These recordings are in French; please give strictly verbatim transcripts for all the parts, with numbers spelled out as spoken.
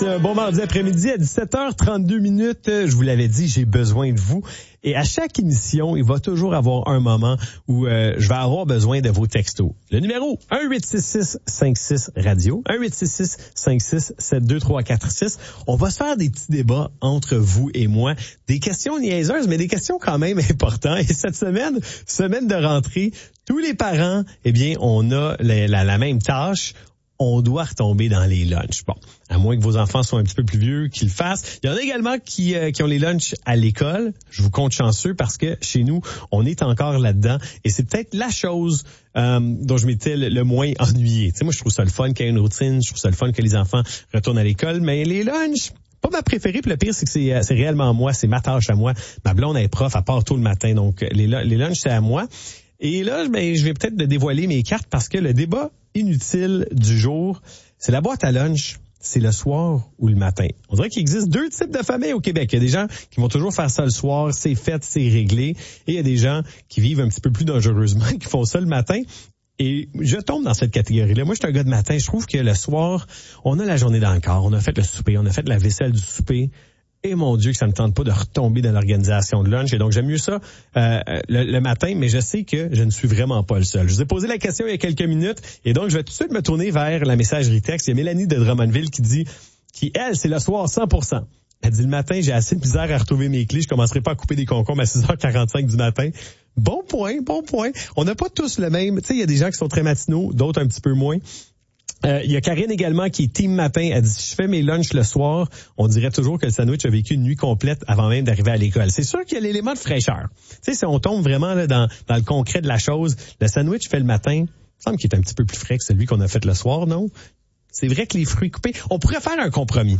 Un bon mardi après-midi à dix-sept heures trente-deux minutes. Je vous l'avais dit, j'ai besoin de vous. Et à chaque émission, il va toujours avoir un moment où euh, je vais avoir besoin de vos textos. Le numéro un huit six six cinq six radio, un huit six six cinq six sept deux trois quatre six. On va se faire des petits débats entre vous et moi. Des questions niaiseuses, mais des questions quand même importantes. Et cette semaine, semaine de rentrée, tous les parents, eh bien, on a la, la, la même tâche. On doit retomber dans les lunchs. Bon, à moins que vos enfants soient un petit peu plus vieux, qu'ils le fassent. Il y en a également qui, euh, qui ont les lunchs à l'école. Je vous compte chanceux parce que chez nous, on est encore là-dedans. Et c'est peut-être la chose euh, dont je m'étais le, le moins ennuyé. Tu sais, moi, je trouve ça le fun qu'il y ait une routine. Je trouve ça le fun que les enfants retournent à l'école. Mais les lunchs, pas ma préférée. Puis le pire, c'est que c'est, c'est réellement moi. C'est ma tâche à moi. Ma blonde est prof, elle part tôt le matin. Donc, les, les lunchs, c'est à moi. Et là, ben, je vais peut-être dévoiler mes cartes parce que le débat inutile du jour, c'est la boîte à lunch, c'est le soir ou le matin. On dirait qu'il existe deux types de familles au Québec. Il y a des gens qui vont toujours faire ça le soir, c'est fait, c'est réglé. Et il y a des gens qui vivent un petit peu plus dangereusement, qui font ça le matin. Et je tombe dans cette catégorie-là. Moi, je suis un gars de matin. Je trouve que le soir, on a la journée dans le corps. On a fait le souper, on a fait la vaisselle du souper. Et mon Dieu que ça me tente pas de retomber dans l'organisation de lunch. Et donc, j'aime mieux ça euh, le, le matin, mais je sais que je ne suis vraiment pas le seul. Je vous ai posé la question il y a quelques minutes, et donc je vais tout de suite me tourner vers la messagerie texte. Il y a Mélanie de Drummondville qui dit, qui elle, c'est le soir cent pour cent. Elle dit, le matin, j'ai assez de misère à retrouver mes clés. Je commencerai pas à couper des concombres à six heures quarante-cinq du matin. Bon point, bon point. On n'a pas tous le même. Tu sais, il y a des gens qui sont très matinaux, d'autres un petit peu moins. Euh, il y a Karine également qui est team matin. Elle dit, si je fais mes lunchs le soir, on dirait toujours que le sandwich a vécu une nuit complète avant même d'arriver à l'école. C'est sûr qu'il y a l'élément de fraîcheur. Tu sais, si on tombe vraiment là, dans, dans le concret de la chose, le sandwich fait le matin, il me semble qu'il est un petit peu plus frais que celui qu'on a fait le soir, non? C'est vrai que les fruits coupés, on pourrait faire un compromis.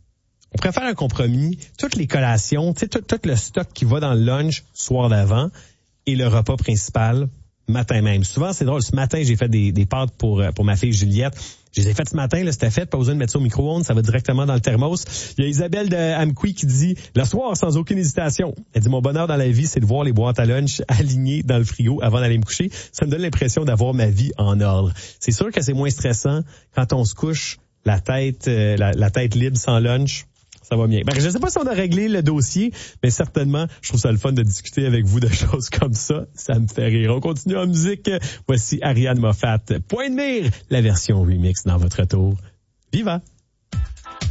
On pourrait faire un compromis. Toutes les collations, tu sais, tout, tout le stock qui va dans le lunch soir d'avant et le repas principal matin même. Souvent, c'est drôle. Ce matin, j'ai fait des, des pâtes pour pour ma fille Juliette. Je les ai faites ce matin, là, c'était fait, pas besoin de mettre ça au micro-ondes, ça va directement dans le thermos. Il y a Isabelle de Amqui qui dit, le soir, sans aucune hésitation. Elle dit, mon bonheur dans la vie, c'est de voir les boîtes à lunch alignées dans le frigo avant d'aller me coucher. Ça me donne l'impression d'avoir ma vie en ordre. C'est sûr que c'est moins stressant quand on se couche, la tête, euh, la, la tête libre sans lunch. Ça va bien. Ben, je ne sais pas si on a réglé le dossier, mais certainement, je trouve ça le fun de discuter avec vous de choses comme ça. Ça me fait rire. On continue en musique. Voici Ariane Moffat. Point de mire, la version remix dans votre tour. Viva!